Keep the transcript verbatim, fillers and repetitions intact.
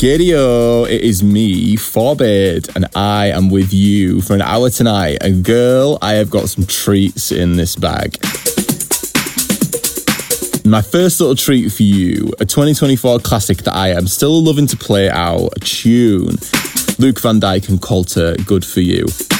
Giddy-o, it is me, Forbid, and I am with you for an hour tonight. And girl, I have got some treats in this bag. My first little treat for you, a twenty twenty-four classic that I am still loving to play out, a tune. Luke Van Dijk and Colter, Good For You.